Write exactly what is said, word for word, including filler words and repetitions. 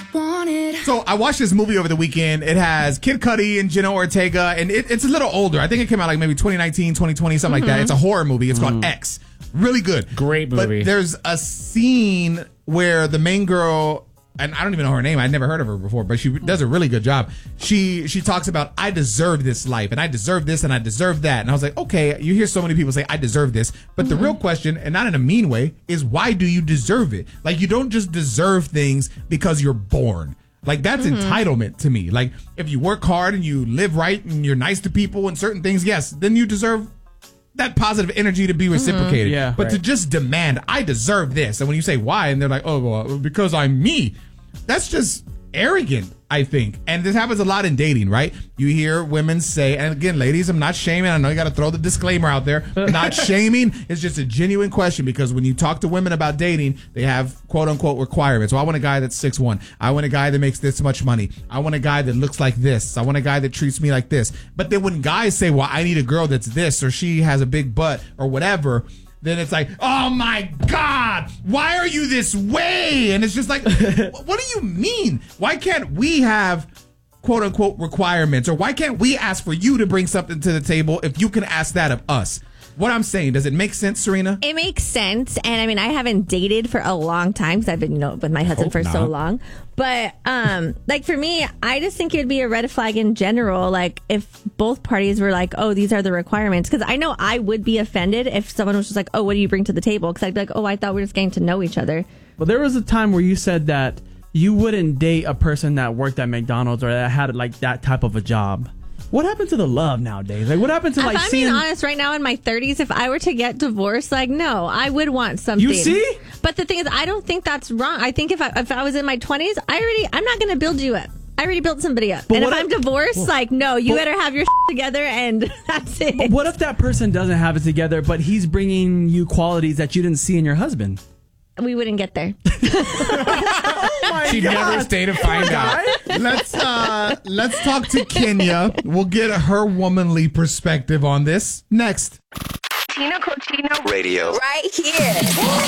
So I watched this movie over the weekend. It has Kid Cudi and Jenna Ortega, and it, it's a little older. I think it came out like maybe twenty nineteen, twenty twenty, something mm-hmm. like that. It's a horror movie. It's mm-hmm. called X. Really good. Great movie. But there's a scene where the main girl, and I don't even know her name. I'd never heard of her before, but she does a really good job. She she talks about, I deserve this life, and I deserve this, and I deserve that. And I was like, okay, you hear so many people say, I deserve this. But mm-hmm. the real question, and not in a mean way, is why do you deserve it? Like, you don't just deserve things because you're born. Like, that's mm-hmm. entitlement to me. Like, if you work hard and you live right and you're nice to people and certain things, yes, then you deserve that positive energy to be reciprocated. Mm-hmm. Yeah, but right. to just demand, I deserve this. And when you say why, and they're like, oh, well, because I'm me. That's just arrogant, I think. And this happens a lot in dating, right? You hear women say, and again, ladies, I'm not shaming. I know you got to throw the disclaimer out there. Not shaming. It's just a genuine question, because when you talk to women about dating, they have quote unquote requirements. Well, I want a guy that's six one. I want a guy that makes this much money. I want a guy that looks like this. I want a guy that treats me like this. But then when guys say, well, I need a girl that's this, or she has a big butt, or whatever, then it's like, oh my God, why are you this way? And it's just like, what do you mean? Why can't we have quote unquote requirements? Or why can't we ask for you to bring something to the table if you can ask that of us? What I'm saying, does it make sense, Serena? It makes sense. And I mean, I haven't dated for a long time because I've been, you know, with my husband Hope for not. so long. But um, like for me, I just think it would be a red flag in general. Like if both parties were like, oh, these are the requirements. Because I know I would be offended if someone was just like, oh, what do you bring to the table? Because I'd be like, oh, I thought we were just getting to know each other. Well, there was a time where you said that you wouldn't date a person that worked at McDonald's or that had like that type of a job. What happened to the love nowadays? Like, what happened to like? If I'm seeing... being honest, right now in my thirties, if I were to get divorced, like, no, I would want something. You see? But the thing is, I don't think that's wrong. I think if I if I was in my twenties, I already, I'm not going to build you up. I already built somebody up. But and if I'm divorced, well, like, no, you but, better have your together, and that's it. But what if that person doesn't have it together, but he's bringing you qualities that you didn't see in your husband? We wouldn't get there. Oh She'd God. never stay to find out. Let's uh, let's talk to Kenya. We'll get her womanly perspective on this next. Tina Cochino Radio. Right here.